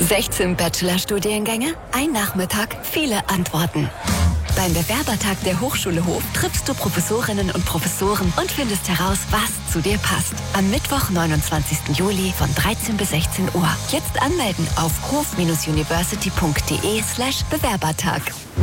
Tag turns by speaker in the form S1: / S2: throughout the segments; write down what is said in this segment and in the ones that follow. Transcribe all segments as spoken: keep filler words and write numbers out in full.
S1: sechzehn Bachelorstudiengänge, ein Nachmittag, viele Antworten. Beim Bewerbertag der Hochschule Hof triffst du Professorinnen und Professoren und findest heraus, was zu dir passt. Am Mittwoch, neunundzwanzigsten Juli von dreizehn bis sechzehn Uhr. Jetzt anmelden auf hof-university.de slash Bewerbertag.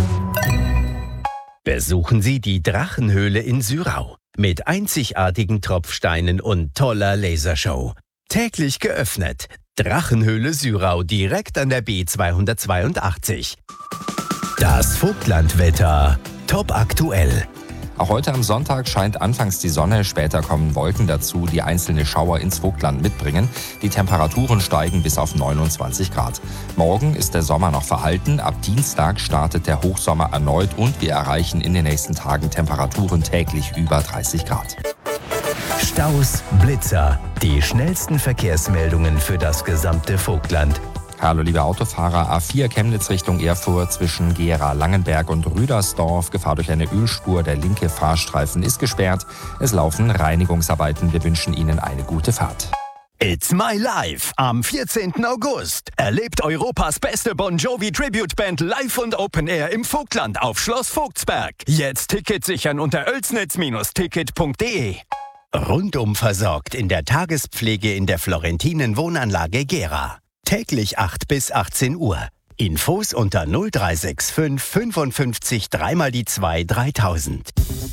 S2: Besuchen Sie die Drachenhöhle in Syrau mit einzigartigen Tropfsteinen und toller Lasershow. Täglich geöffnet. Drachenhöhle Syrau direkt an der B zweihundertzweiundachtzig. Das Vogtlandwetter. Top aktuell.
S3: Auch heute am Sonntag scheint anfangs die Sonne, später kommen Wolken dazu, die einzelne Schauer ins Vogtland mitbringen. Die Temperaturen steigen bis auf neunundzwanzig Grad. Morgen ist der Sommer noch verhalten, ab Dienstag startet der Hochsommer erneut und wir erreichen in den nächsten Tagen Temperaturen täglich über dreißig Grad.
S2: Staus, Blitzer, die schnellsten Verkehrsmeldungen für das gesamte Vogtland.
S3: Hallo liebe Autofahrer, A vier Chemnitz Richtung Erfurt zwischen Gera-Langenberg und Rüdersdorf. Gefahr durch eine Ölspur, der linke Fahrstreifen ist gesperrt. Es laufen Reinigungsarbeiten. Wir wünschen Ihnen eine gute Fahrt.
S2: It's My Life am vierzehnten August. Erlebt Europas beste Bon Jovi Tribute Band live und Open Air im Vogtland auf Schloss Vogtsberg. Jetzt Ticket sichern unter oelsnitz Ticket punkt de. Rundum versorgt in der Tagespflege in der Florentinen Wohnanlage Gera. Täglich acht bis achtzehn Uhr. Infos unter null drei sechs fünf fünfundfünfzig drei mal die zwei dreitausend.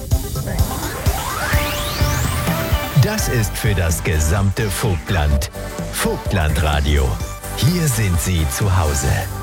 S2: Das ist für das gesamte Vogtland. Vogtlandradio. Hier sind Sie zu Hause.